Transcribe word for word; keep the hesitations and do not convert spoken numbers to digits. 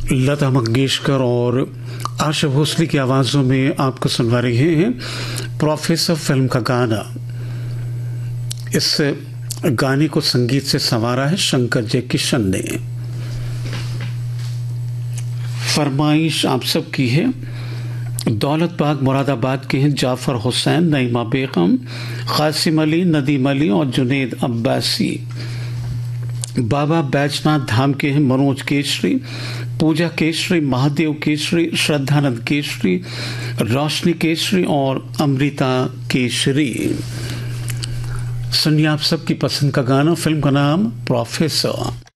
लता मंगेशकर और आशा भोसले की आवाज़ों में आपको सुनवा रहे हैं प्रोफेसर फिल्म का गाना। इस गाने को संगीत से संवारा है शंकर जयकिशन ने। फरमाइश आप सब की है। दौलत बाग मुरादाबाद के हैं जाफर हुसैन, नईमा बेगम, कासिम अली, नदीम अली और जुनेद अब्बासी। बाबा बैजनाथ धाम के हैं मनोज केसरी, पूजा केसरी, महादेव केसरी, श्रद्धानंद केसरी, रोशनी केसरी और अमृता केसरी। सुनिए आप सबकी पसंद का गाना, फिल्म का नाम प्रोफेसर।